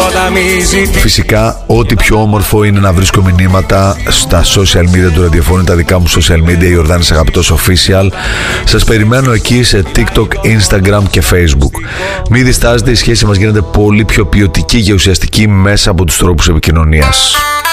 Φυσικά, ό,τι πιο όμορφο είναι να βρίσκω μηνύματα στα social media του ραδιοφώνου, τα δικά μου social media, η Ιορδάνης Αγαπητός Official. Σας περιμένω εκεί σε TikTok, Instagram και Facebook. Μην διστάζετε, η σχέση μας γίνεται πολύ πιο ποιοτική και ουσιαστική μέσα από τους τρόπους επικοινωνίας.